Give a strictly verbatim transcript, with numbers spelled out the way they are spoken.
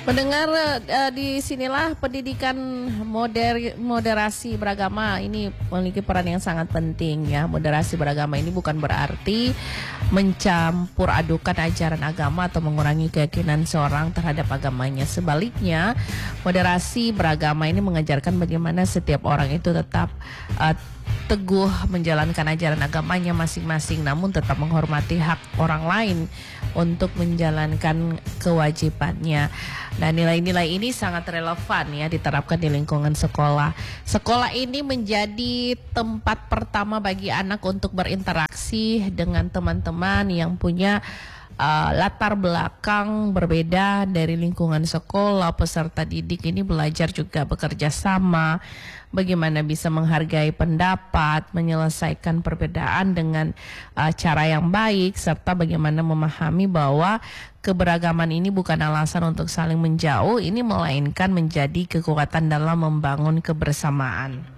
Mendengar uh, di sinilah pendidikan moder moderasi beragama ini memiliki peran yang sangat penting ya. Moderasi beragama ini bukan berarti mencampur adukan ajaran agama atau mengurangi keyakinan seorang terhadap agamanya. Sebaliknya, moderasi beragama ini mengajarkan bagaimana setiap orang itu tetap uh, teguh menjalankan ajaran agamanya masing-masing, namun tetap menghormati hak orang lain untuk menjalankan kewajibannya. Dan nilai-nilai ini sangat relevan ya diterapkan di lingkungan sekolah. Sekolah ini menjadi tempat pertama bagi anak untuk berinteraksi dengan teman-teman yang punya Uh, latar belakang berbeda dari lingkungan sekolah. Peserta didik ini belajar juga bekerja sama, bagaimana bisa menghargai pendapat, menyelesaikan perbedaan dengan uh, cara yang baik, serta bagaimana memahami bahwa keberagaman ini bukan alasan untuk saling menjauh, ini melainkan menjadi kekuatan dalam membangun kebersamaan.